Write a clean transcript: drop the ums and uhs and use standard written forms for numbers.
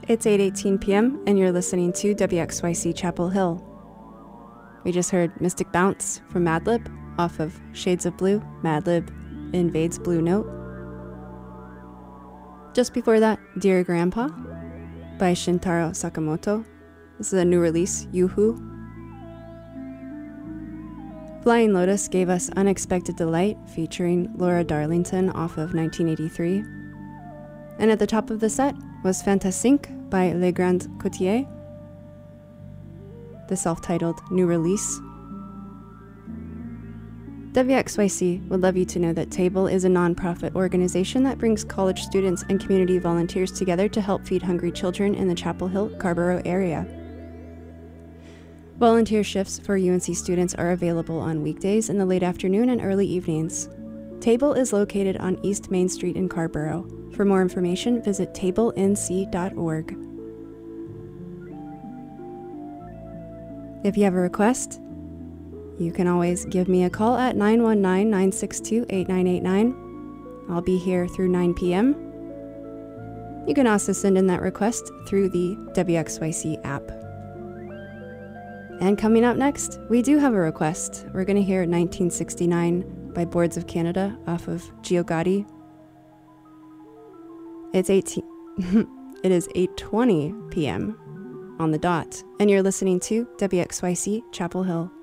It's 8:18 p.m. and you're listening to WXYC Chapel Hill. We just heard Mystic Bounce from Madlib off of Shades of Blue, Madlib Invades Blue Note. Just before that, Dear Grandpa by Shintaro Sakamoto. This is a new release, Yoo-Hoo. Flying Lotus gave us Unexpected Delight featuring Laura Darlington off of 1983. And at the top of the set was Fantasink by Les Grands Coutiers, the self-titled new release. WXYC would love you to know that Table is a non-profit organization that brings college students and community volunteers together to help feed hungry children in the Chapel Hill, Carrboro area. Volunteer shifts for UNC students are available on weekdays in the late afternoon and early evenings. Table is located on East Main Street in Carrboro. For more information, visit tablenc.org. If you have a request, you can always give me a call at 919-962-8989. I'll be here through 9 p.m. You can also send in that request through the WXYC app. And coming up next, we do have a request. We're going to hear 1969 by Boards of Canada off of Geogadi. It is 8:20 p.m. on the dot, and you're listening to WXYC Chapel Hill.